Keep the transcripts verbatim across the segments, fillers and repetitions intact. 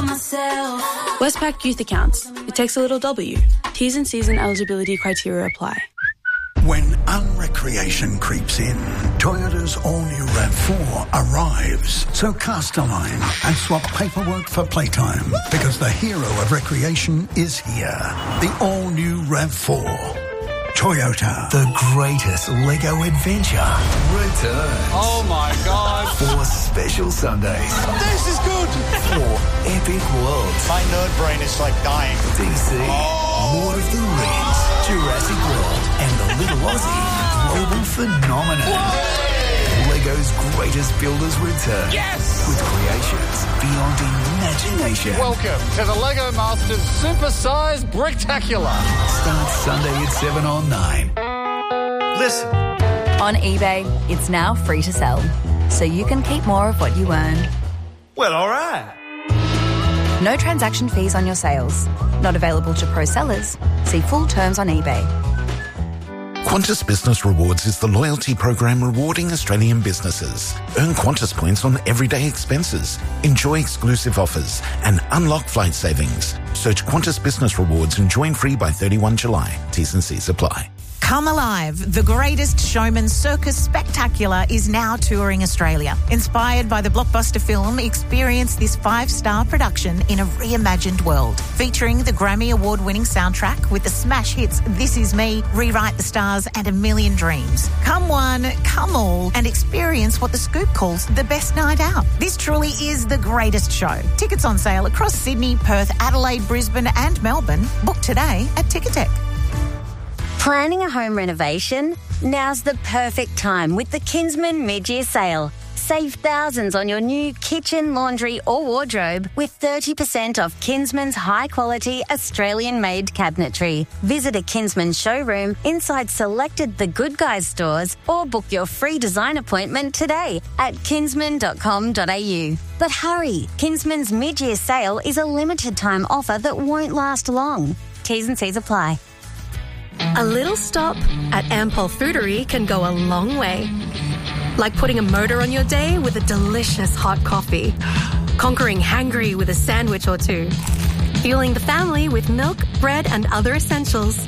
myself. Westpac Youth Accounts. It takes a little W. T's and C's and eligibility criteria apply. When unrecreation creeps in, Toyota's all-new RAV four arrives. So cast a line and swap paperwork for playtime, because the hero of recreation is here. The all-new RAV four. Toyota. The greatest Lego adventure returns. Oh my God. For special Sundays. This is good. For epic worlds. My nerd brain is like dying. D C. Oh. Lord of the Rings. Jurassic World. And the Little Aussie global phenomenon. Whoa. Lego's greatest builders return. Yes. With creations beyond imagination. Welcome to the Lego Masters Super-Sized Bricktacular. Starts Sunday at seven on nine. Listen. On eBay, it's now free to sell, so you can keep more of what you earn. Well, all right. No transaction fees on your sales. Not available to pro sellers. See full terms on eBay. Qantas Business Rewards is the loyalty program rewarding Australian businesses. Earn Qantas points on everyday expenses, enjoy exclusive offers, and unlock flight savings. Search Qantas Business Rewards and join free by thirty-first of July. T's and C's apply. Come Alive, the greatest showman circus spectacular, is now touring Australia. Inspired by the blockbuster film, experience this five-star production in a reimagined world. Featuring the Grammy Award-winning soundtrack with the smash hits This Is Me, Rewrite the Stars and A Million Dreams. Come one, come all, and experience what The Scoop calls the best night out. This truly is the greatest show. Tickets on sale across Sydney, Perth, Adelaide, Brisbane and Melbourne. Book today at Ticketek. Planning a home renovation? Now's the perfect time with the Kinsman mid-year sale. Save thousands on your new kitchen, laundry or wardrobe with thirty percent off Kinsman's high-quality Australian-made cabinetry. Visit a Kinsman showroom inside selected The Good Guys stores or book your free design appointment today at kinsman dot com dot a u. But hurry, Kinsman's mid-year sale is a limited-time offer that won't last long. T's and C's apply. A little stop at Ampol Foodery can go a long way. Like putting a motor on your day with a delicious hot coffee. Conquering hangry with a sandwich or two. Fueling the family with milk, bread and other essentials.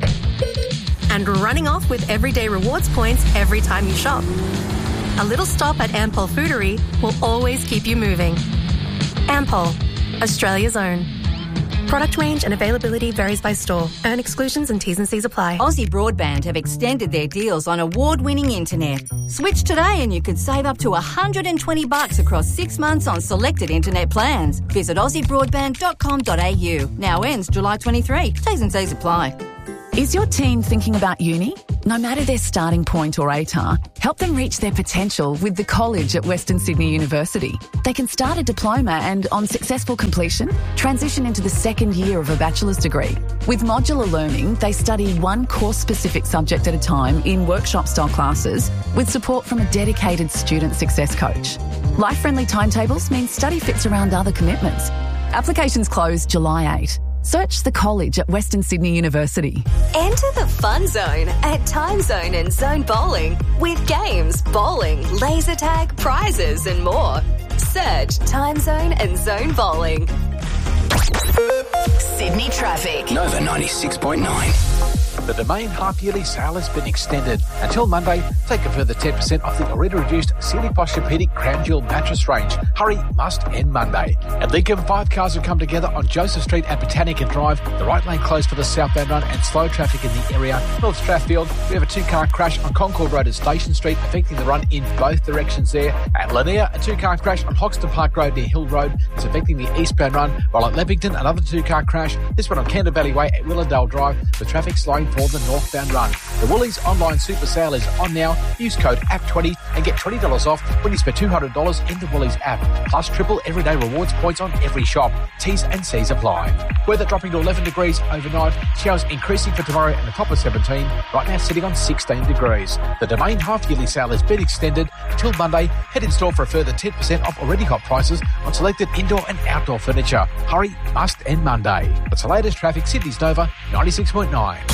And running off with everyday rewards points every time you shop. A little stop at Ampol Foodery will always keep you moving. Ampol, Australia's own. Product range and availability varies by store. Earn exclusions and T's and C's apply. Aussie Broadband have extended their deals on award-winning internet. Switch today and you could save up to one hundred twenty bucks across six months on selected internet plans. Visit aussie broadband dot com dot a u. Now ends July twenty-third. T's and C's apply. Is your teen thinking about uni? No matter their starting point or A T A R, help them reach their potential with the college at Western Sydney University. They can start a diploma and, on successful completion, transition into the second year of a bachelor's degree. With modular learning, they study one course-specific subject at a time in workshop-style classes with support from a dedicated student success coach. Life-friendly timetables mean study fits around other commitments. Applications close July eighth. Search the college at Western Sydney University. Enter the fun zone at Time Zone and Zone Bowling with games, bowling, laser tag, prizes and more. Search Time Zone and Zone Bowling. Sydney traffic. Nova ninety-six point nine. The Domain half-yearly sale has been extended until Monday. Take a further ten percent off the already reduced Sealy Posturepedic Crown Jewel mattress range. Hurry must end Monday. At Lincoln, five cars have come together on Joseph Street at Botanic and Drive. The right lane closed for the southbound run and slow traffic in the area. North Strathfield, we have a two-car crash on Concord Road at Station Street, affecting the run in both directions there. At Lanier, a two-car crash on Hoxton Park Road near Hill Road is affecting the eastbound run, while at Leppington, another two-car crash, this one on Canberra Valley Way at Willowdale Drive, with traffic slowing for the northbound run. The Woolies online super sale is on now. Use code A P twenty and get twenty dollars off when you spend two hundred dollars in the Woolies app. Plus triple everyday rewards points on every shop. T's and C's apply. Weather dropping to eleven degrees overnight. Showers increasing for tomorrow and the top of seventeen. Right now sitting on sixteen degrees. The Domain half-yearly sale has been extended until Monday. Head in store for a further ten percent off already hot prices on selected indoor and outdoor furniture. Hurry must end Monday. That's the latest traffic. Sydney's Nova ninety-six point nine.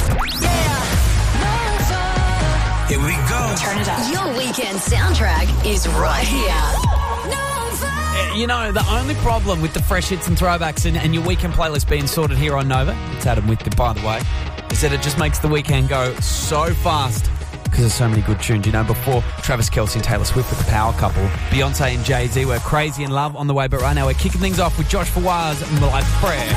Here we go. Turn it up. Your weekend soundtrack is right here. Uh, You know, the only problem with the fresh hits and throwbacks and, and your weekend playlist being sorted here on Nova, it's Adam with you, by the way, is that it just makes the weekend go so fast because there's so many good tunes. You know, before Travis Kelce and Taylor Swift with the power couple, Beyonce and Jay-Z were Crazy in Love on the way, but right now we're kicking things off with Josh Fawaz and My Prayer.